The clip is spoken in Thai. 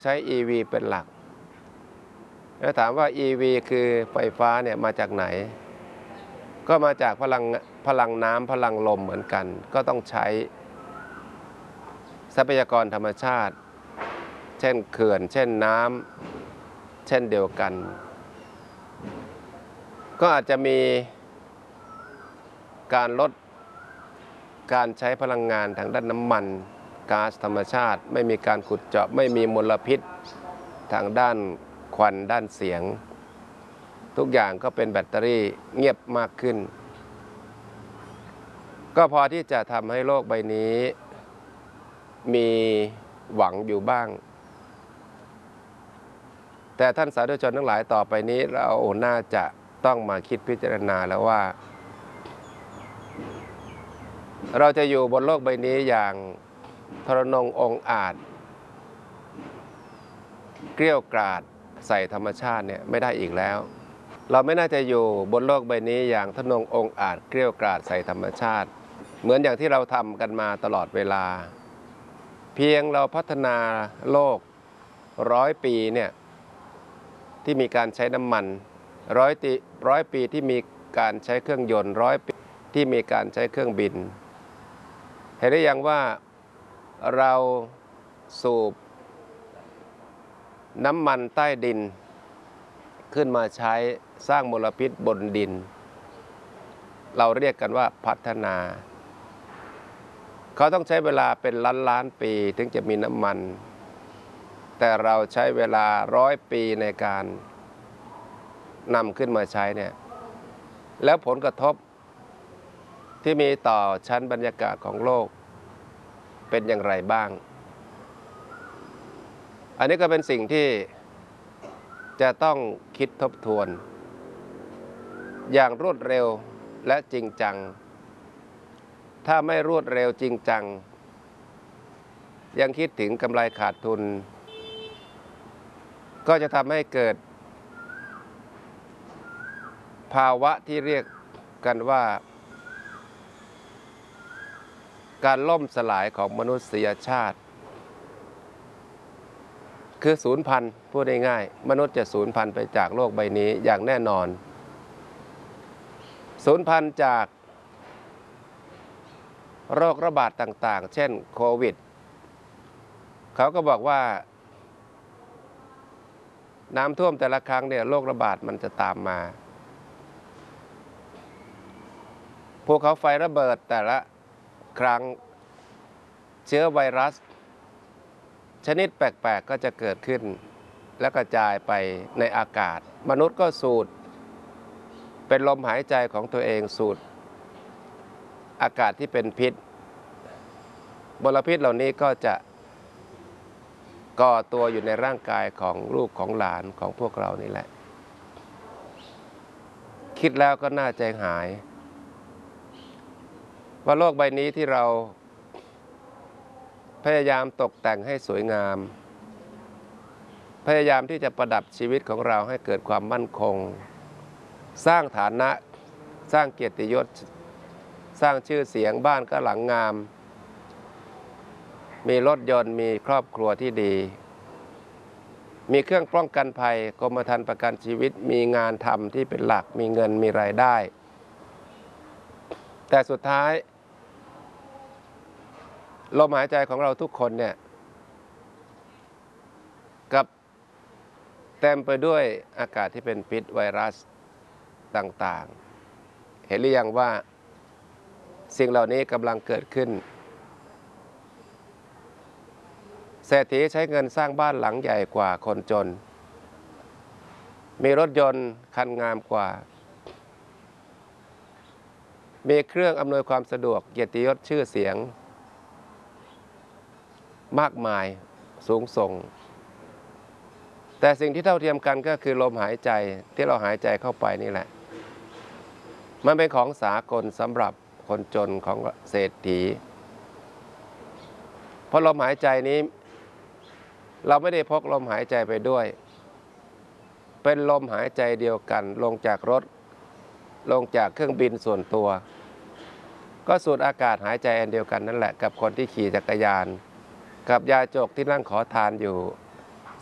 ใช้ EV เป็นหลักแล้วถามว่า EV คือไฟฟ้าเนี่ยมาจากไหนก็มาจากพลังน้ำพลังลมเหมือนกันก็ต้องใช้ทรัพยากรธรรมชาติเช่นเขื่อนเช่นน้ำเช่นเดียวกันก็อาจจะมีการลดการใช้พลังงานทางด้านน้ำมันก๊าซธรรมชาติไม่มีการขุดเจาะไม่มีมลพิษทางด้านควันด้านเสียงทุกอย่างก็เป็นแบตเตอรี่เงียบมากขึ้นก็พอที่จะทำให้โลกใบนี้มีหวังอยู่บ้างแต่ท่านสาธุชนทั้งหลายต่อไปนี้เราน่าจะต้องมาคิดพิจารณาแล้วว่าเราจะอยู่บนโลกใบนี้อย่างทรนงองอาจเกรี้ยวกราดใส่ธรรมชาติเนี่ยไม่ได้อีกแล้วเราไม่น่าจะอยู่บนโลกใบนี้อย่างทรนงองอาจเกรี้ยวกราดใส่ธรรมชาติเหมือนอย่างที่เราทำกันมาตลอดเวลาเพียงเราพัฒนาโลก100 ปีเนี่ยที่มีการใช้น้ำมัน100 ปีที่มีการใช้เครื่องยนต์100 ปีที่มีการใช้เครื่องบินเห็นได้ยังว่าเราสูบน้ำมันใต้ดินขึ้นมาใช้สร้างมลพิษบนดินเราเรียกกันว่าพัฒนาเขาต้องใช้เวลาเป็นล้านปีถึงจะมีน้ำมันแต่เราใช้เวลา100 ปีในการนำขึ้นมาใช้เนี่ยแล้วผลกระทบที่มีต่อชั้นบรรยากาศของโลกเป็นอย่างไรบ้างอันนี้ก็เป็นสิ่งที่จะต้องคิดทบทวนอย่างรวดเร็วและจริงจังถ้าไม่รวดเร็วจริงจังยังคิดถึงกำไรขาดทุนก็จะทำให้เกิดภาวะที่เรียกกันว่าการล่มสลายของมนุษยชาติคือสูญพันธุ์พูดง่ายๆมนุษย์จะสูญพันธุ์ไปจากโลกใบนี้อย่างแน่นอนสูญพันธุ์จากโรคระบาดต่างๆเช่นโควิดเขาก็บอกว่าน้ำท่วมแต่ละครั้งเนี่ยโรคระบาดมันจะตามมาภูเขาไฟระเบิดแต่ละครั้งเชื้อไวรัสชนิดแปลกๆก็จะเกิดขึ้นและกระจายไปในอากาศมนุษย์ก็สูดเป็นลมหายใจของตัวเองสูดอากาศที่เป็นพิษมลพิษเหล่านี้ก็จะก่อตัวอยู่ในร่างกายของลูกของหลานของพวกเรานี่แหละคิดแล้วก็น่าใจหายว่าโลกใบนี้ที่เราพยายามตกแต่งให้สวยงามพยายามที่จะประดับชีวิตของเราให้เกิดความมั่นคงสร้างฐานะสร้างเกียรติยศสร้างชื่อเสียงบ้านก็หลังงามมีรถยนต์มีครอบครัวที่ดีมีเครื่องป้องกันภัยกรมธรรม์ประกันชีวิตมีงานทำที่เป็นหลักมีเงินมีรายได้แต่สุดท้ายลมหายใจของเราทุกคนเนี่ยกับเต็มไปด้วยอากาศที่เป็นพิษไวรัสต่างๆเห็นหรือยังว่าสิ่งเหล่านี้กำลังเกิดขึ้นเศรษฐีใช้เงินสร้างบ้านหลังใหญ่กว่าคนจนมีรถยนต์คันงามกว่ามีเครื่องอำนวยความสะดวกเกียรติยศชื่อเสียงมากมายสูงส่งแต่สิ่งที่เท่าเทียมกันก็คือลมหายใจที่เราหายใจเข้าไปนี่แหละมันเป็นของสากลสำหรับคนจนของเศรษฐีเพราะลมหายใจนี้เราไม่ได้พกลมหายใจไปด้วยเป็นลมหายใจเดียวกันลงจากรถลงจากเครื่องบินส่วนตัวก็สูดอากาศหายใจอันเดียวกันนั่นแหละกับคนที่ขี่จักรยานกับยาจกที่นั่งขอทานอยู่